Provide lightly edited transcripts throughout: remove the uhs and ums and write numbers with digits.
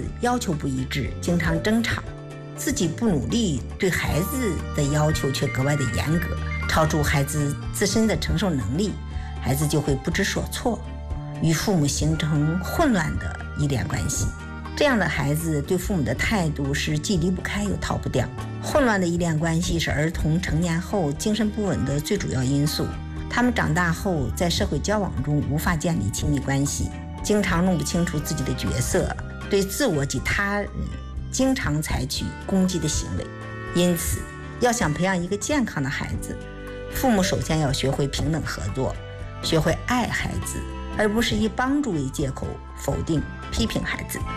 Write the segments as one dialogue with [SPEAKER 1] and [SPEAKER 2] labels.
[SPEAKER 1] 要求不一致，经常争吵，自己不努力，对孩子的要求却格外的严格，超出孩子自身的承受能力，孩子就会不知所措，与父母形成混乱的依恋关系。这样的孩子对父母的态度是既离不开又逃不掉。混乱的依恋关系是儿童成年后精神不稳的最主要因素。他们长大后在社会交往中无法建立亲密关系，经常弄不清楚自己的角色，对自我及他人经常采取攻击的行为。因此，要想培养一个健康的孩子，父母首先要学会平等合作，学会爱孩子，而不是以帮助为借口否定、批评孩子。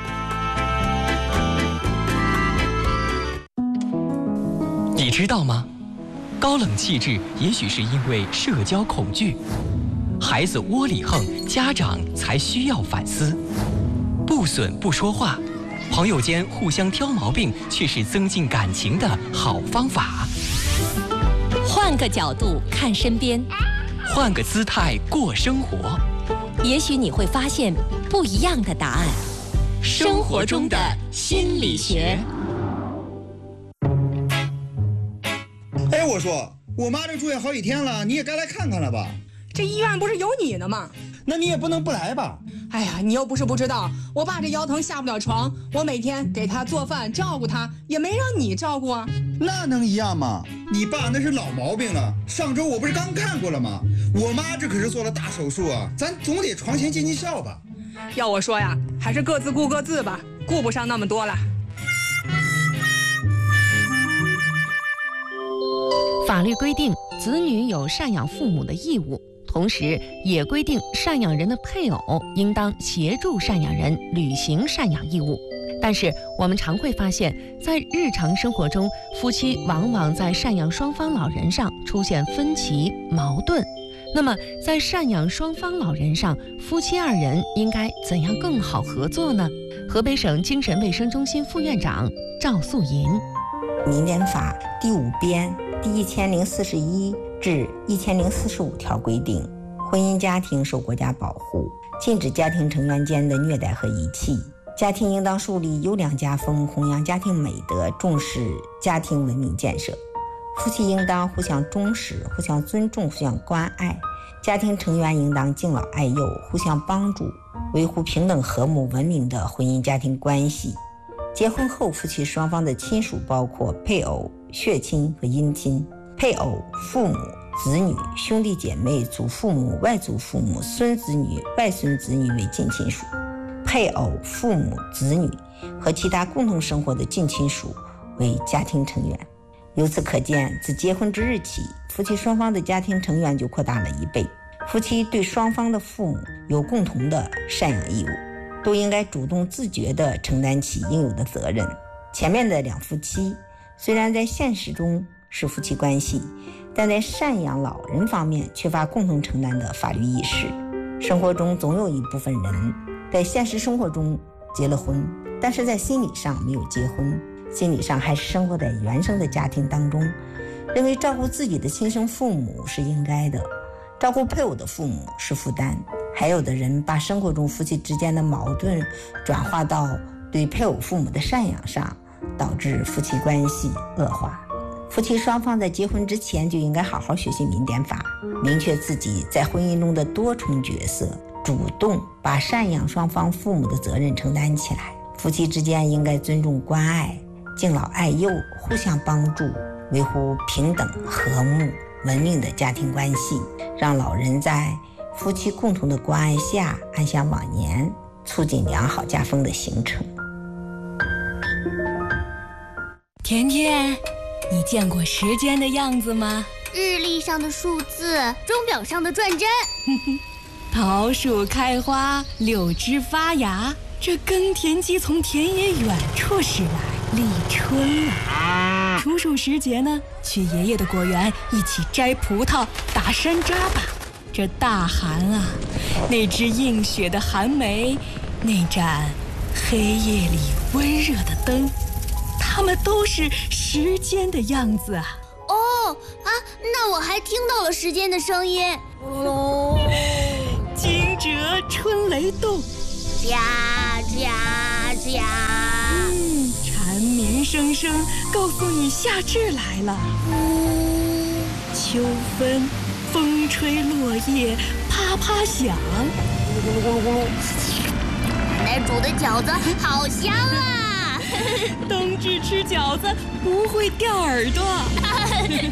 [SPEAKER 2] 你知道吗？高冷气质也许是因为社交恐惧，孩子窝里横，家长才需要反思。不损不说话，朋友间互相挑毛病，却是增进感情的好方法。
[SPEAKER 3] 换个角度看身边，
[SPEAKER 2] 换个姿态过生活，
[SPEAKER 3] 也许你会发现不一样的答案。生活中的心理学。
[SPEAKER 4] 哎，我说，我妈这住院好几天了，你也该来看看了吧？
[SPEAKER 5] 这医院不是有你呢吗？
[SPEAKER 4] 那你也不能不来吧？
[SPEAKER 5] 哎呀，你又不是不知道，我爸这腰疼下不了床，我每天给他做饭照顾他，也没让你照顾啊。
[SPEAKER 4] 那能一样吗？你爸那是老毛病了，上周我不是刚看过了吗？我妈这可是做了大手术啊，咱总得床前尽尽孝吧。
[SPEAKER 5] 要我说呀，还是各自顾各自吧，顾不上那么多了。
[SPEAKER 3] 法律规定，子女有赡养父母的义务，同时也规定赡养人的配偶应当协助赡养人履行赡养义务。但是我们常会发现，在日常生活中，夫妻往往在赡养双方老人上出现分歧、矛盾。那么在赡养双方老人上，夫妻二人应该怎样更好合作呢？河北省精神卫生中心副院长赵素银。
[SPEAKER 1] 民典法第5编第1041至1045条规定，婚姻家庭受国家保护，禁止家庭成员间的虐待和遗弃。家庭应当树立优良家风，弘扬家庭美德，重视家庭文明建设。夫妻应当互相忠实，互相尊重，互相关爱。家庭成员应当敬老爱幼，互相帮助，维护平等和睦文明的婚姻家庭关系。结婚后，夫妻双方的亲属包括配偶、血亲和姻亲，配偶、父母、子女、兄弟姐妹、祖父母、外祖父母、孙子女、外孙子女为近亲属，配偶、父母、子女和其他共同生活的近亲属为家庭成员。由此可见，自结婚之日起，夫妻双方的家庭成员就扩大了1倍。夫妻对双方的父母有共同的赡养义务，都应该主动自觉地承担起应有的责任。前面的两夫妻虽然在现实中是夫妻关系，但在赡养老人方面缺乏共同承担的法律意识。生活中总有一部分人在现实生活中结了婚，但是在心理上没有结婚，心理上还是生活在原生的家庭当中，认为照顾自己的亲生父母是应该的，照顾配偶的父母是负担。还有的人把生活中夫妻之间的矛盾转化到对配偶父母的赡养上，导致夫妻关系恶化。夫妻双方在结婚之前就应该好好学习民典法，明确自己在婚姻中的多重角色，主动把赡养双方父母的责任承担起来。夫妻之间应该尊重关爱，敬老爱幼，互相帮助，维护平等和睦文明的家庭关系，让老人在夫妻共同的关爱下安享晚年，促进良好家风的形成。
[SPEAKER 6] 甜甜，你见过时间的样子吗？
[SPEAKER 7] 日历上的数字，钟表上的转针。
[SPEAKER 6] 桃树开花，柳枝发芽，这耕田机从田野远处驶来，立春了。处暑时节呢，去爷爷的果园一起摘葡萄、打山楂吧。这大寒啊，那只映雪的寒梅，那盏黑夜里温热的灯，它们都是时间的样子啊。
[SPEAKER 7] 那我还听到了时间的声音。
[SPEAKER 6] 惊蛰春雷动，
[SPEAKER 7] 呀呀呀。
[SPEAKER 6] 声声告诉你夏至来了。秋分，风吹落叶啪啪响，
[SPEAKER 7] 咕噜咕噜咕噜。奶奶煮的饺子好香啊！
[SPEAKER 6] 冬至吃饺子不会掉耳朵。